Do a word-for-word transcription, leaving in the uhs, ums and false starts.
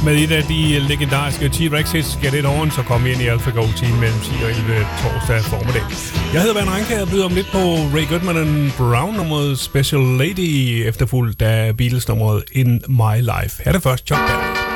Med et af de legendariske T-Rex hits, Get It On, så kom vi ind i AlphaGo-timen mellem ti og elleve torsdag formiddag. Jeg hedder Van Ranke, og byder om lidt på Ray Goodman and Brown nummeret Special Lady, efterfulgt af Beatles nummeret In My Life. Her er det først Chuck Berry.